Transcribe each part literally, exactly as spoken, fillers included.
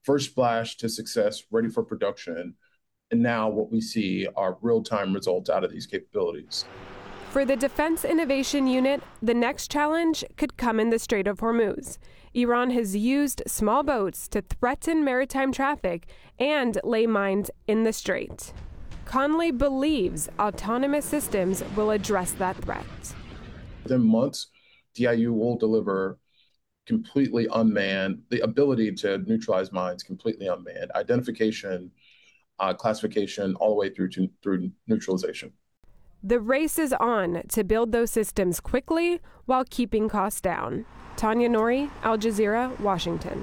first splash to success, ready for production. And now what we see are real-time results out of these capabilities. For the Defense Innovation Unit, the next challenge could come in the Strait of Hormuz. Iran has used small boats to threaten maritime traffic and lay mines in the strait. Conley believes autonomous systems will address that threat. Within months, D I U will deliver completely unmanned, the ability to neutralize mines completely unmanned, identification, uh, classification, all the way through to through neutralization. The race is on to build those systems quickly while keeping costs down. Tanya Nori, Al Jazeera, Washington.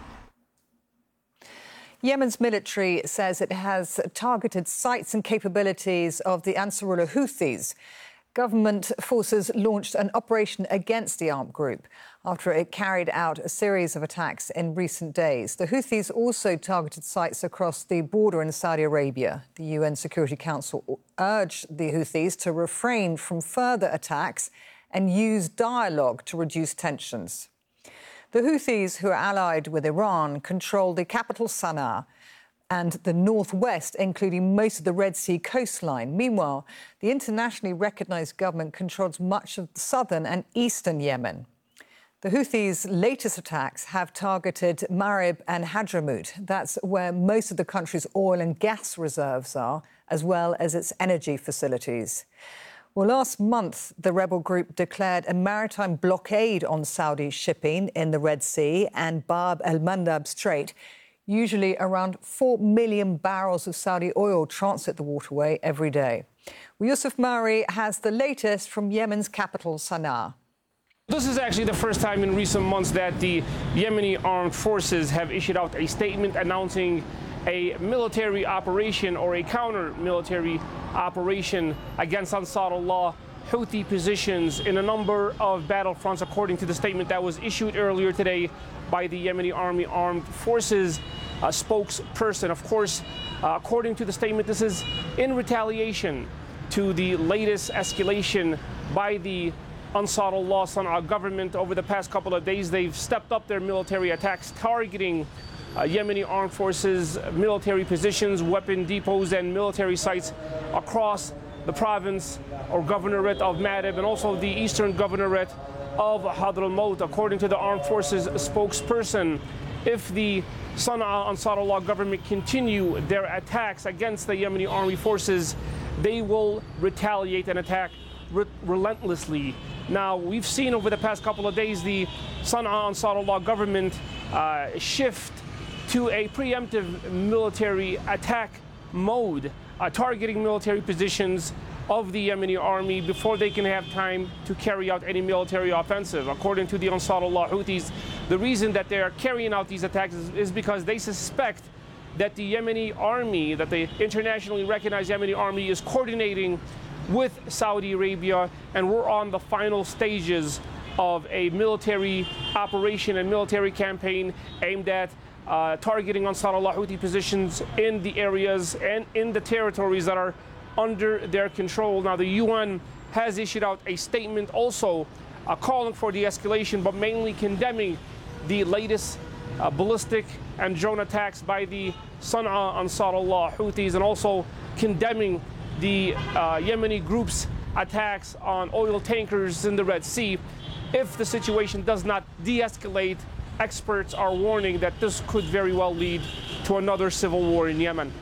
Yemen's military says it has targeted sites and capabilities of the Ansarullah Houthis. Government forces launched an operation against the armed group after it carried out a series of attacks in recent days. The Houthis also targeted sites across the border in Saudi Arabia. The U N Security Council urged the Houthis to refrain from further attacks and use dialogue to reduce tensions. The Houthis, who are allied with Iran, control the capital Sana'a and the northwest, including most of the Red Sea coastline. Meanwhile, the internationally recognized government controls much of southern and eastern Yemen. The Houthis' latest attacks have targeted Marib and Hadramaut. That's where most of the country's oil and gas reserves are, as well as its energy facilities. Well, last month, the rebel group declared a maritime blockade on Saudi shipping in the Red Sea and Bab el-Mandab Strait. Usually around four million barrels of Saudi oil transit the waterway every day. Well, Yusuf Mauri has the latest from Yemen's capital, Sana'a. This is actually the first time in recent months that the Yemeni armed forces have issued out a statement announcing a military operation or a counter-military operation against Ansarullah Houthi positions in a number of battlefronts, according to the statement that was issued earlier today by the Yemeni Army Armed Forces uh, spokesperson. Of course, uh, according to the statement, this is in retaliation to the latest escalation by the Ansarullah Sana'a government. Over the past couple of days, they've stepped up their military attacks, targeting uh, Yemeni armed forces, military positions, weapon depots, and military sites across the province or governorate of Marib and also the eastern governorate of Hadramaut. According to the armed forces spokesperson, if the Sana'a Ansarullah government continue their attacks against the Yemeni army forces, they will retaliate and attack re relentlessly. Now, we've seen over the past couple of days the Sana'a Ansarullah government uh, shift to a preemptive military attack mode, uh, targeting military positions of the Yemeni army before they can have time to carry out any military offensive. According to the Ansarullah Houthis, the reason that they are carrying out these attacks is, is because they suspect that the Yemeni army, that the internationally recognized Yemeni army, is coordinating with Saudi Arabia, and we're on the final stages of a military operation and military campaign aimed at uh, targeting Ansarullah Houthi positions in the areas and in the territories that are under their control. Now, the U N has issued out a statement also uh, calling for de-escalation, but mainly condemning the latest uh, ballistic and drone attacks by the Sana'a Ansarullah Houthis, and also condemning the uh, Yemeni group's attacks on oil tankers in the Red Sea. If the situation does not de-escalate, experts are warning that this could very well lead to another civil war in Yemen.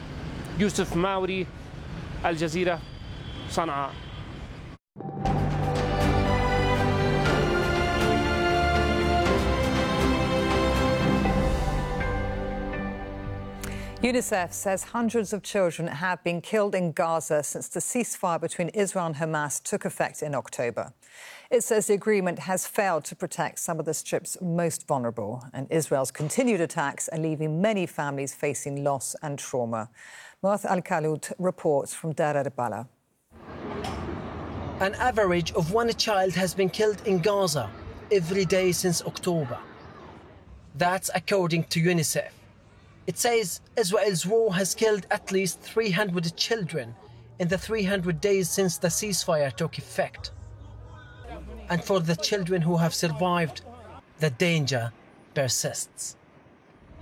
Yusuf Mauri, Al Jazeera, Sana'a. UNICEF says hundreds of children have been killed in Gaza since the ceasefire between Israel and Hamas took effect in October. It says the agreement has failed to protect some of the Strip's most vulnerable, and Israel's continued attacks are leaving many families facing loss and trauma. Marth Al-Khalud reports from Deir el-Balah. An average of one child has been killed in Gaza every day since October. That's according to UNICEF. It says Israel's war has killed at least three hundred children in the three hundred days since the ceasefire took effect. And for the children who have survived, the danger persists.